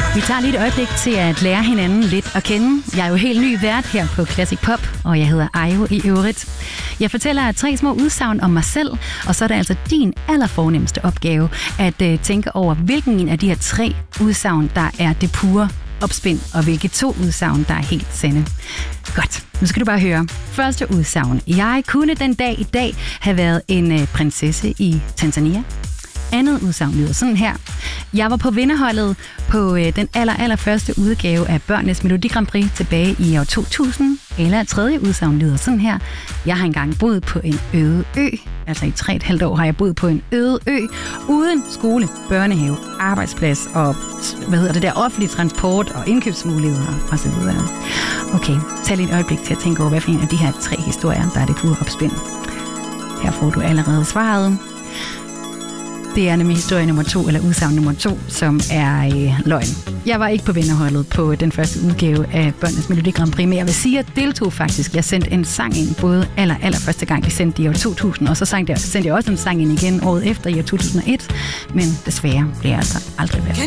Vi tager lige et øjeblik til at lære hinanden lidt at kende. Jeg er jo helt ny vært her på Classic Pop, og jeg hedder Ayo i øvrigt. Jeg fortæller 3 små udsagn om mig selv, og så er det altså din allerfornemmeste opgave at tænke over, hvilken en af de her 3 udsagn, der er det pure opspind, og hvilke 2 udsagn, der er helt sande. Godt, nu skal du bare høre. Første udsagn. Jeg kunne den dag i dag have været en prinsesse i Tanzania. Andet udsagn lyder sådan her. Jeg var på vinderholdet på den allerførste udgave af Børnenes Melodi Grand Prix tilbage i år 2000. Eller tredje udsagn lyder sådan her. Jeg har engang boet på en øde ø. Altså i 3,5 år har jeg boet på en øde ø. Uden skole, børnehave, arbejdsplads og offentlig transport og indkøbsmuligheder osv. Okay, tag lige et øjeblik til at tænke over, hvad for en af de her 3 historier, der er det pure opspind. Her får du allerede svaret. Det er nemlig historie nummer 2, eller udsagn nummer 2, som er løgn. Jeg var ikke på vinderholdet på den første udgave af Børnenes Melodi Grand Prix, men jeg vil sige, at jeg deltog faktisk. Jeg sendte en sang ind, både allerførste gang, vi sendte i år 2000, og så sendte jeg også en sang ind igen året efter i år 2001, men desværre blev jeg altså aldrig valgt.